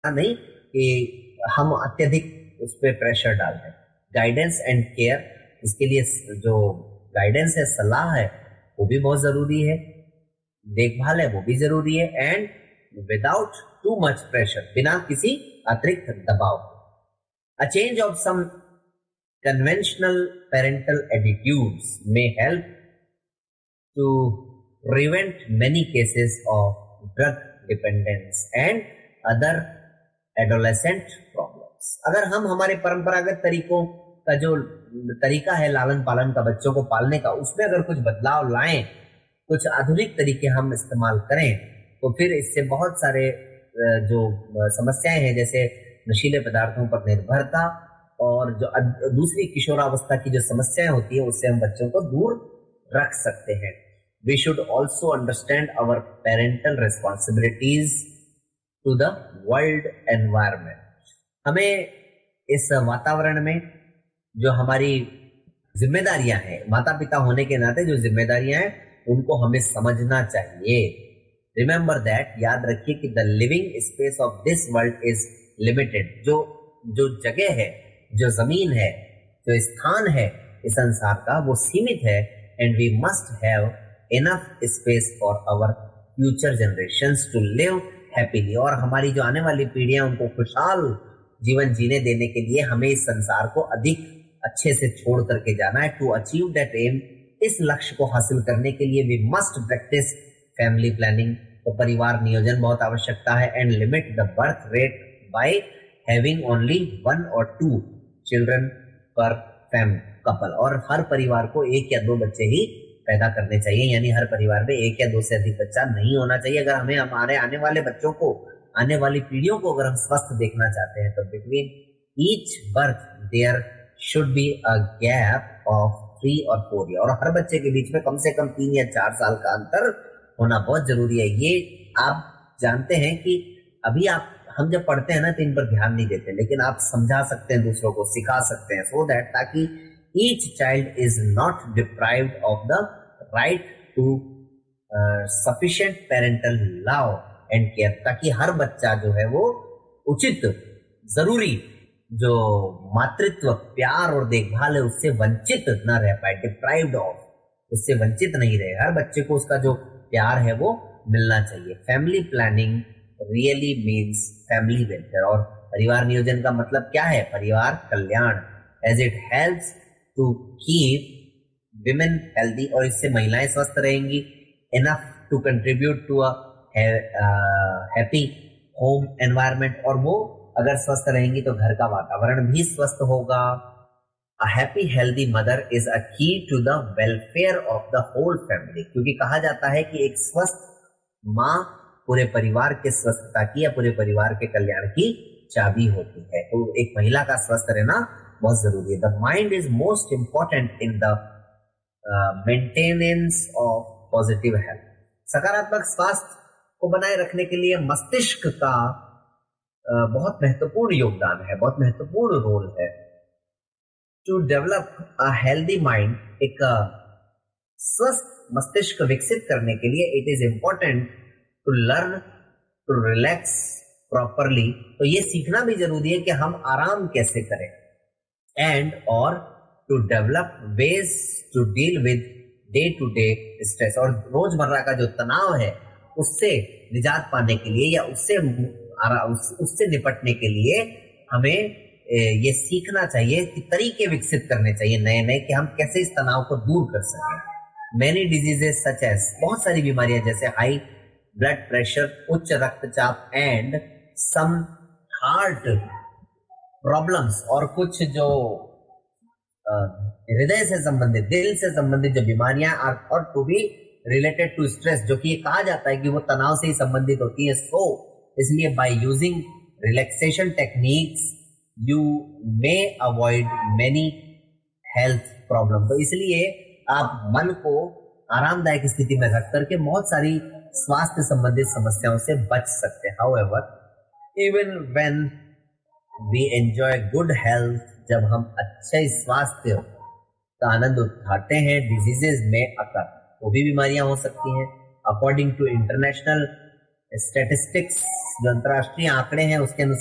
नहीं कि हम अत्यधिक उस पर प्रेशर डाल दें। गाइडेंस एंड केयर, इसके लिए जो गाइडेंस है, सलाह है, वो भी बहुत जरूरी है, देखभाल है वो भी जरूरी है, and without too much pressure, बिना किसी अतिरिक्त दबाव। A change of some conventional parental attitudes may help to prevent many cases of drug dependence and other adolescent problems। अगर हम हमारे परंपरागत तरीकों का जो तरीका है लालन पालन का, बच्चों को पालने का, उसमें अगर कुछ बदलाव लाएं, कुछ आधुनिक तरीके हम इस्तेमाल करें, तो फिर इससे बहुत सारे जो समस्याएं हैं, जैसे नशीले पदार्थों पर निर्भरता और जो दूसरी किशोरावस्था की जो समस्याएं होती है, उससे हम बच्चों को दूर रख सकते हैं। We should also understand our parental responsibilities to the world environment. हमें इस वातावरण में जो हमारी जिम्मेदारियां हैं, माता पिता होने के नाते जो जिम्मेदारियां हैं, उनको हमें समझना चाहिए। रिमेंबर दैट, याद रखिए कि the living space of this world is limited. जो जगह है, जो जमीन है, जो स्थान है इस संसार का, वो सीमित है। And we must have enough space for our future generations to live happily. और हमारी जो आने वाली पीढ़ियां, उनको खुशहाल जीवन जीने देने के लिए हमें इस संसार को अधिक अच्छे से छोड़ करके जाना है। टू अचीव दैट एम, इस लक्ष्य को हासिल करने के लिए we must practice family planning, तो परिवार नियोजन बहुत आवश्यकता है। And limit the birth rate by having only 1 or 2 children पर कपल। और हर परिवार को 1 या 2 बच्चे ही पैदा करने चाहिए, यानी हर परिवार में 1 या 2 से अधिक बच्चा नहीं होना चाहिए। अगर हमें हमारे आने वाले बच्चों को, आने वाली पीढ़ियों को अगर हम स्वस्थ देखना चाहते हैं, तो between each birth there should be a gap of 3 or 4 year. और हर बच्चे के बीच में कम से कम 3 या 4 साल का अंतर होना बहुत जरूरी है। ये आप जानते हैं कि अभी हम जब पढ़ते हैं ना, तो इन पर ध्यान नहीं देते, लेकिन आप समझा सकते हैं, दूसरों को सिखा सकते हैं, सो दैट, ताकि each child is not deprived of the right to sufficient parental love and care, ताकि हर बच्चा जो है वो उचित, जरूरी जो मातृत्व, प्यार और देखभाल है, उससे वंचित न रह पाए। डिप्राइव्ड ऑफ, उससे वंचित नहीं रहे। हर बच्चे को उसका जो प्यार है वो मिलना चाहिए। Family planning really means family welfare. और परिवार नियोजन का मतलब क्या है? परिवार कल्याण। As it helps to keep women healthy, और इससे महिलाएं स्वस्थ रहेंगी। Enough to contribute to a happy home environment, और वो अगर स्वस्थ रहेंगी तो घर का वातावरण भी स्वस्थ होगा। A happy healthy mother is a key to the welfare of the whole family, क्योंकि कहा जाता है कि एक स्वस्थ माँ पूरे परिवार के स्वस्थता की या पूरे परिवार के कल्याण की चाबी होती है। तो एक महिला का स्वस्थ रहना बहुत जरूरी है। The mind is most important in the maintenance of positive health. सकारात्मक स्वास्थ्य को बनाए रखने के लिए मस्तिष्क का बहुत महत्वपूर्ण योगदान है, बहुत महत्वपूर्ण रोल है। To develop a healthy mind, एक स्वस्थ मस्तिष्क विकसित करने के लिए it is important to learn to relax properly. तो ये सीखना भी जरूरी है कि हम आराम कैसे करें। एंड और to develop ways to deal with day to day stress, और रोजमर्रा का जो तनाव है उससे निजात पाने के लिए या उससे निपटने के लिए हमें ये सीखना चाहिए कि तरीके विकसित करने चाहिए नए नए, कि हम कैसे इस तनाव को दूर कर सकें। मेनी डिजीजेस सच एज, बहुत सारी बीमारियां जैसे हाई ब्लड प्रेशर, उच्च रक्तचाप, एंड सम हार्ट प्रॉब्लम्स, और कुछ जो हृदय से संबंधित, दिल से संबंधित जो बीमारियां are thought to be related to stress, जो कि ये कहा जाता है कि वो तनाव से ही संबंधित होती है। सो इसलिए by using relaxation techniques you may avoid many health problem. तो इसलिए आप मन को आरामदायक स्थिति में रख करके बहुत सारी स्वास्थ्य संबंधित समस्याओं से बच सकते हैं। However even when we enjoy good health, जब हम अच्छे स्वास्थ्य का आनंद उठाते हैं, डिजीजेज में अकर, वो भी बीमारियां हो सकती हैं। अकॉर्डिंग टू इंटरनेशनल स्टैटिस्टिक्स जो अंतर्राष्ट्रीय आंकड़े हैं उसके अनुसार